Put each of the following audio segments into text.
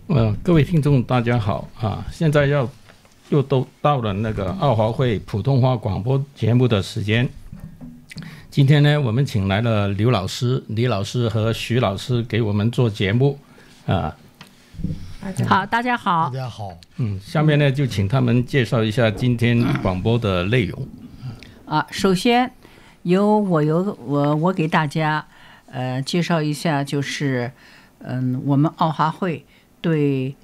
各位听众大家好啊！现在又都到了那个奥华会普通话广播节目的时间。今天呢，我们请来了李老师和徐老师给我们做节目啊。 好，大家好， 大家好。 下面呢就请他们介绍一下今天广播的内容。 首先由我给大家介绍一下，就是我们奥华会对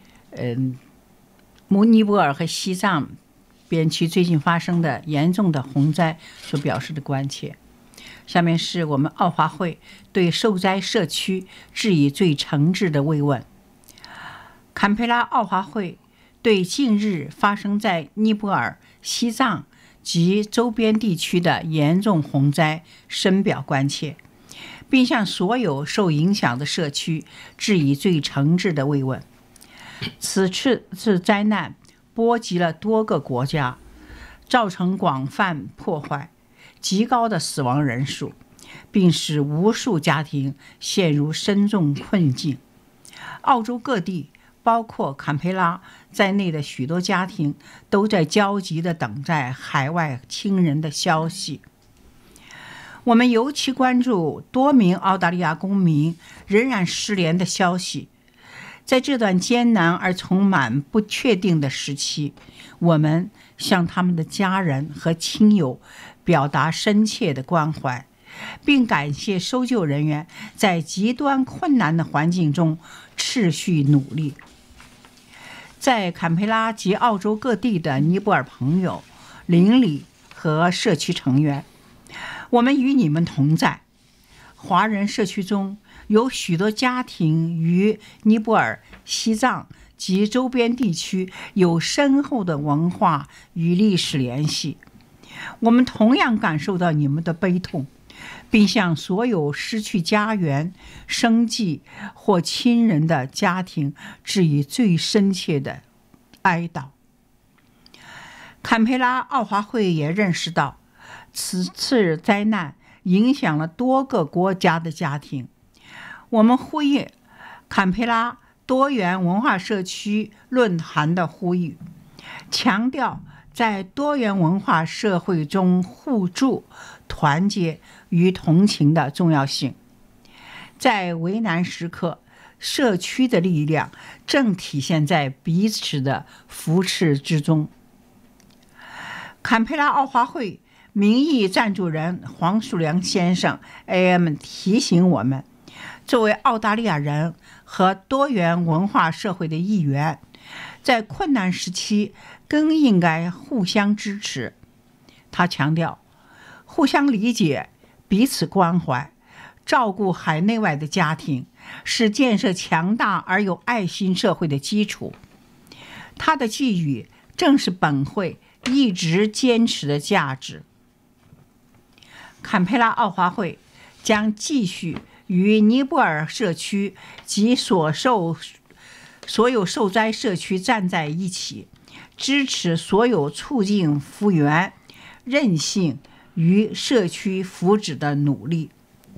尼泊尔和西藏边区最近发生的严重的洪灾所表示的关切。下面是我们奥华会对受灾社区致以最诚挚的慰问。坎培拉奥华会对近日发生在尼泊尔、西藏及周边地区的严重洪灾深表关切，并向所有受影响的社区致以最诚挚的慰问。此次灾难波及了多个国家，造成广泛破坏、极高的死亡人数，并使无数家庭陷入深重困境。澳洲各地包括坎培拉在内的许多家庭都在焦急地等待海外亲人的消息。我们尤其关注多名澳大利亚公民仍然失联的消息。在这段艰难而充满不确定的时期，我们向他们的家人和亲友表达深切的关怀，并感谢搜救人员在极端困难的环境中持续努力。在坎培拉及澳洲各地的尼泊尔朋友、邻里和社区成员，我们与你们同在。华人社区中有许多家庭与尼泊尔、西藏及周边地区有深厚的文化与历史联系。我们同样感受到你们的悲痛，并向所有失去家园、生计或亲人的家庭致以最深切的哀悼。坎培拉奥华会也认识到，此次灾难影响了多个国家的家庭。我们呼应坎培拉多元文化社区论坛的呼吁，强调在多元文化社会中互助、团结与同情的重要性。在为难时刻，社区的力量正体现在彼此的扶持之中。坎培拉奥华会名义赞助人黄树良先生 AM 提醒我们，作为澳大利亚人和多元文化社会的一员，在困难时期更应该互相支持。他强调，互相理解、彼此关怀、照顾海内外的家庭，是建设强大而有爱心社会的基础。他的寄语正是本会一直坚持的价值。坎培拉奥华会将继续与尼泊尔社区及所有受灾社区站在一起，支持所有促进复原、韧性与社区福祉的努力。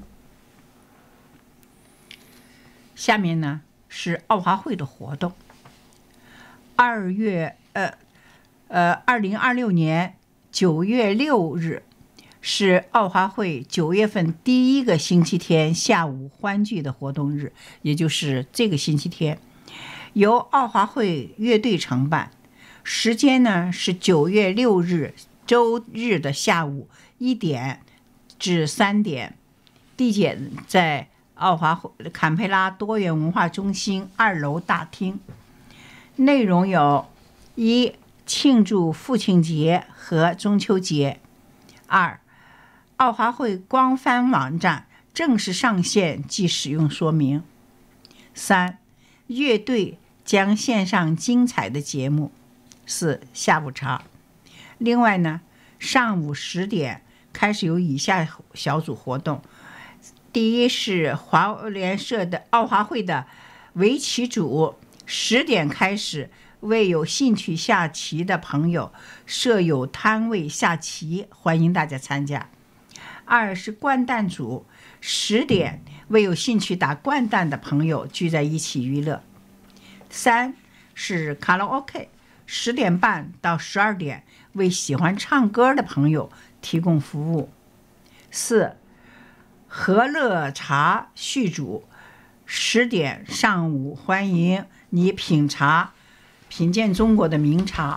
下面呢是奥华会的活动。2026年9月6日是奥华会9月份第一个星期天下午欢聚的活动日，也就是这个星期天，由奥华会乐队承办。时间呢是9月6日周日的下午1点至3点，地点在奥华会坎培拉多元文化中心2楼大厅。内容有：一、庆祝父亲节和中秋节；二、奥华会官方网站正式上线及使用说明；三、乐队将献上精彩的节目；四、下午茶。另外呢，上午10点开始有以下小组活动。第一是华联社的奥华会的围棋组，10点开始为有兴趣下棋的朋友设有摊位下棋，欢迎大家参加。二是掼蛋组，10点为有兴趣打掼蛋的朋友聚在一起娱乐。 3是卡拉 OK， 10点半到12点为喜欢唱歌的朋友提供服务。4和乐茶续煮，10点上午欢迎你品茶，品鉴中国的名茶。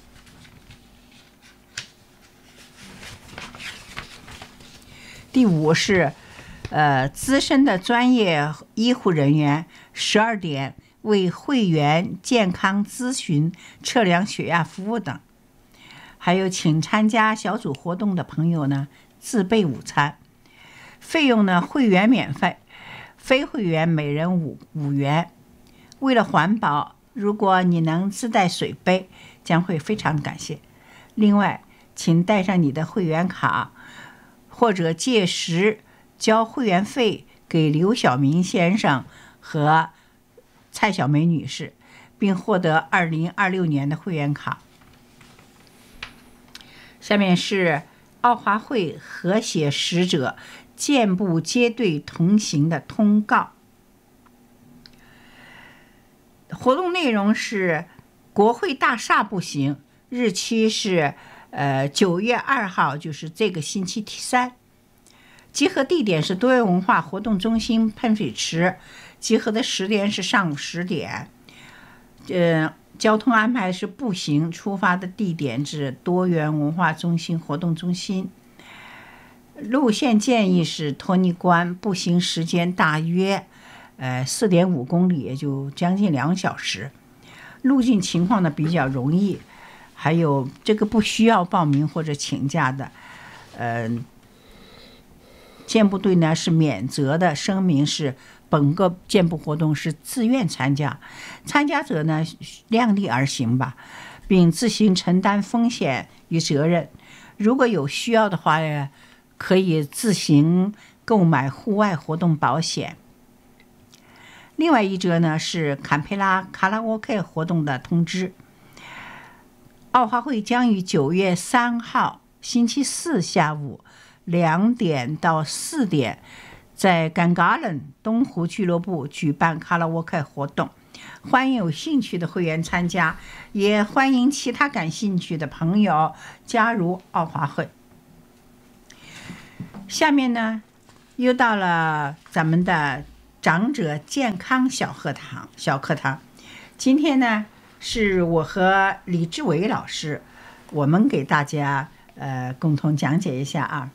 第5是资深的专业医护人员，12点为会员健康咨询、测量血压服务等。还有请参加小组活动的朋友呢，自备午餐。费用呢，会员免费，非会员每人5元。为了环保，如果你能自带水杯，将会非常感谢。另外，请带上你的会员卡，或者届时交会员费给刘晓明先生和蔡小梅女士，并获得2026年的会员卡。下面是奥华会和谐使者健步结队同行的通告。活动内容是国会大厦步行，日期是9月2号，就是这个星期3。集合地点是多元文化活动中心喷水池，集合的时间是上午10点。交通安排是步行，出发的地点是多元文化中心活动中心。路线建议是托尼关，步行时间大约4.5公里，也就将近2小时。路径情况呢比较容易，还有这个不需要报名或者请假的。健步队呢是免责的，声明是本个健步活动是自愿参加，参加者呢量力而行吧，并自行承担风险与责任。如果有需要的话呢，可以自行购买户外活动保险。另外一则呢是坎培拉卡拉 OK 活动的通知。奥华会将于9月3号星期4下午2点到4点在甘嘎伦东湖俱乐部举办卡拉 OK 活动，欢迎有兴趣的会员参加，也欢迎其他感兴趣的朋友加入奥华会。下面呢又到了咱们的长者健康小课堂。今天呢是我和李志伟老师，我们给大家共同讲解一下啊。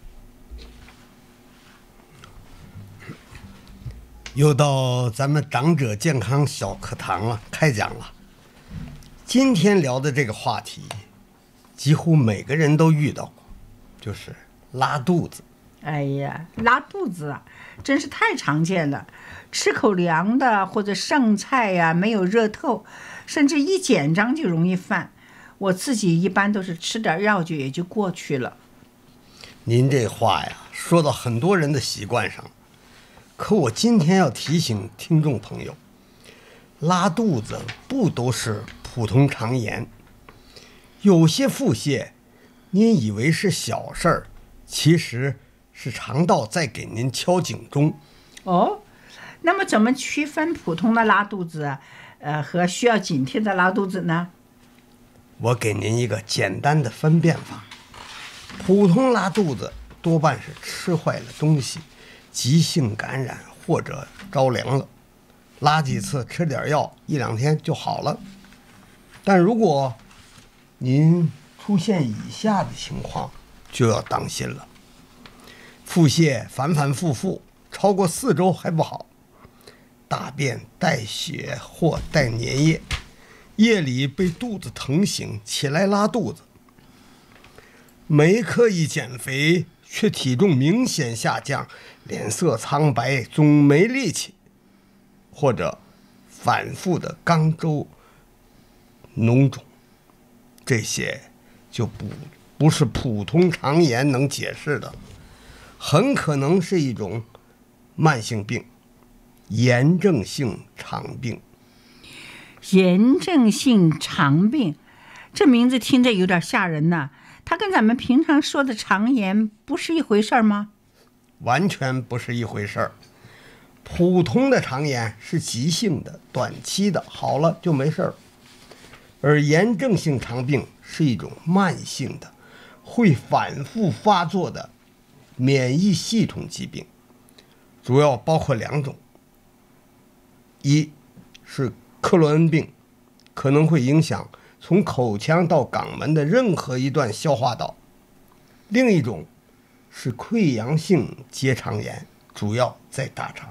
又到咱们长者健康小课堂了，开讲了。今天聊的这个话题，几乎每个人都遇到过，就是拉肚子。 哎呀，拉肚子啊，真是太常见了。吃口凉的或者剩菜呀，没有热透，甚至一紧张就容易犯。我自己一般都是吃点药就也就过去了。 您这话呀，说到很多人的习惯上。可我今天要提醒听众朋友，拉肚子不都是普通肠炎，有些腹泻，您以为是小事儿，其实是肠道在给您敲警钟。 哦，那么怎么区分普通的拉肚子和需要警惕的拉肚子呢？ 我给您一个简单的分辨法。普通拉肚子多半是吃坏了东西，急性感染或者着凉了，拉几次吃点药，1、2天就好了。但如果您出现以下的情况，就要当心了。腹泻反反复复，超过4周还不好，大便带血或带粘液，夜里被肚子疼醒，起来拉肚子，没刻意减肥却体重明显下降，脸色苍白，总没力气，或者反复的肛周脓肿，这些就不是普通肠炎能解释的，很可能是一种慢性病，炎症性肠病。 炎症性肠病，这名字听着有点吓人呢。它跟咱们平常说的肠炎不是一回事吗？ 完全不是一回事儿。 普通的肠炎是急性的、短期的，好了就没事儿。而炎症性肠病是一种慢性的、会反复发作的免疫系统疾病，主要包括2种：一是克罗恩病，可能会影响从口腔到肛门的任何一段消化道；另一种是溃疡性结肠炎，主要在大肠。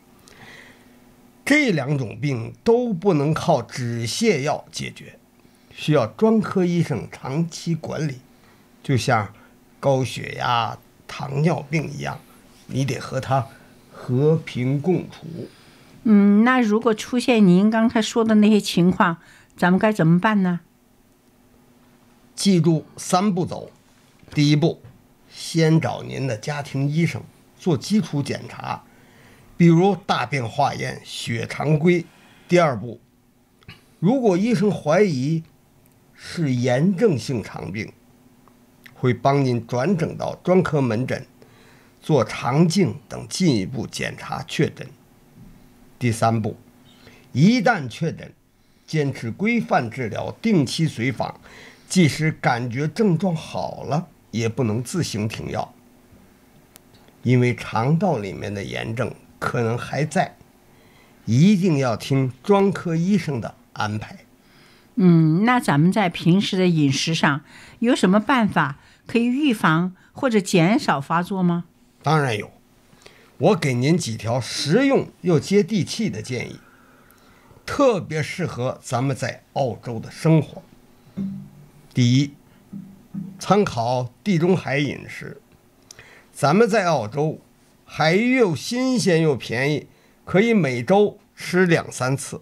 这2种病都不能靠止泻药解决，需要专科医生长期管理，就像高血压、糖尿病一样，你得和它和平共处。 那如果出现您刚才说的那些情况，咱们该怎么办呢？ 记住3步走。第一步，先找您的家庭医生做基础检查，比如大便化验、血常规。第二步，如果医生怀疑是炎症性肠病，会帮您转诊到专科门诊做肠镜等进一步检查确诊。第3步，一旦确诊，坚持规范治疗，定期随访，即使感觉症状好了，也不能自行停药，因为肠道里面的炎症可能还在，一定要听专科医生的安排。 那咱们在平时的饮食上有什么办法可以预防或者减少发作吗？ 当然有，我给您几条实用又接地气的建议，特别适合咱们在澳洲的生活。第一，参考地中海饮食。咱们在澳洲，海鱼又新鲜又便宜，可以每周吃2-3次。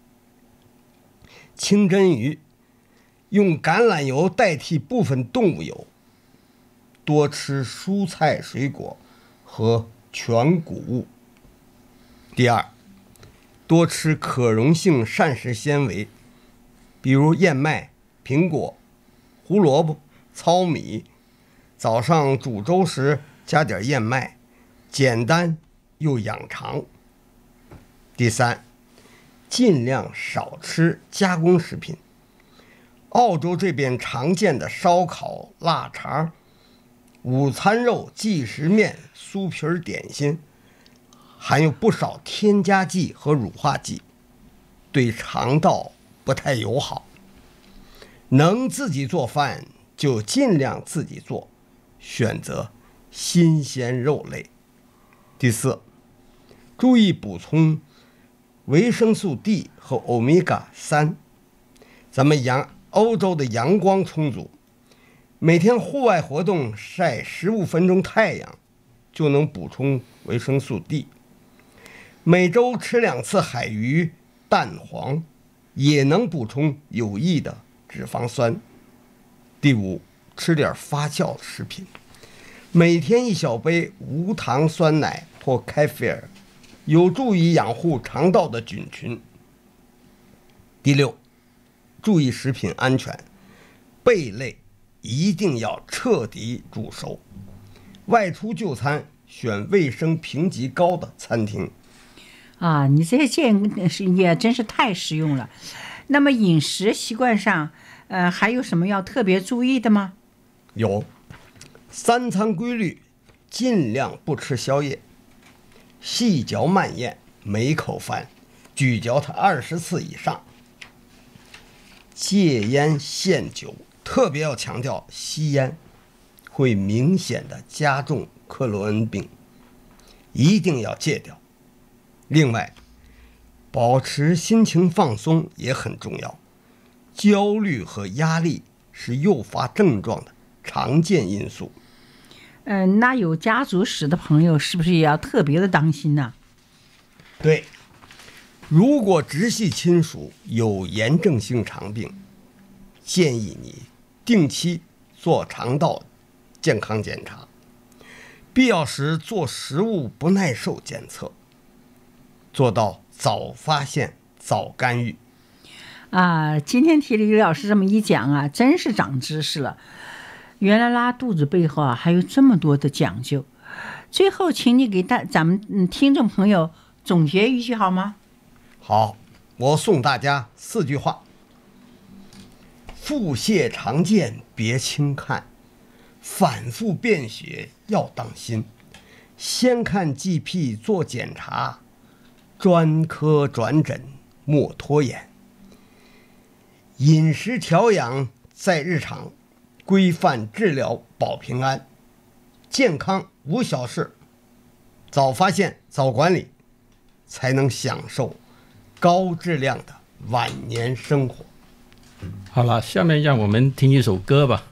清蒸鱼，用橄榄油代替部分动物油。多吃蔬菜水果和全谷物。第二，多吃可溶性膳食纤维，比如燕麦、苹果、胡萝卜、糙米。早上煮粥时加点燕麦，简单又养肠。第三，尽量少吃加工食品。澳洲这边常见的烧烤、腊肠、午餐肉、即食面、酥皮点心，含有不少添加剂和乳化剂，对肠道不太友好。能自己做饭就尽量自己做，选择新鲜肉类。第四，注意补充维生素 D 和欧米伽3。咱们欧洲的阳光充足，每天户外活动晒15分钟太阳，就能补充维生素 D。每周吃2次海鱼、蛋黄，也能补充有益的脂肪酸。第五，吃点发酵食品，每天1小杯无糖酸奶或开菲尔，有助于养护肠道的菌群。第六，注意食品安全，贝类一定要彻底煮熟，外出就餐选卫生评级高的餐厅。 你这些建议也真是太实用了。那么饮食习惯上，还有什么要特别注意的吗？ 有，3餐规律，尽量不吃宵夜，细嚼慢咽，每口饭咀嚼它20次以上。戒烟限酒，特别要强调吸烟会明显的加重克罗恩病，一定要戒掉。另外，保持心情放松也很重要，焦虑和压力是诱发症状的常见因素。 那有家族史的朋友是不是也要特别的当心呢？ 对，如果直系亲属有炎症性肠病，建议你定期做肠道健康检查，必要时做食物不耐受检测，做到早发现、早干预。 今天听李老师这么一讲真是长知识了。原来拉肚子背后还有这么多的讲究。最后，请你给咱们听众朋友总结一句好吗？ 好，我送大家4句话：腹泻常见别轻看，反复便血要当心，先看 GP 做检查，专科转诊莫拖延。饮食调养在日常，规范治疗保平安。健康无小事，早发现早管理，才能享受高质量的晚年生活。 好了，下面让我们听一首歌吧。